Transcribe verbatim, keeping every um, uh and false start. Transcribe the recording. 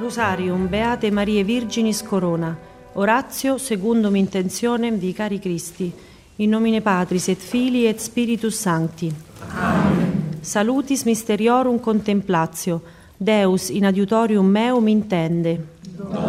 Rosarium Beate Marie Virginis Corona. Oratio secundum intentionem vicari Christi. In nomine Patris et Filii et Spiritus Sancti. Amen. Salutis mysteriorum contemplatio. Deus in adiutorium meum intende.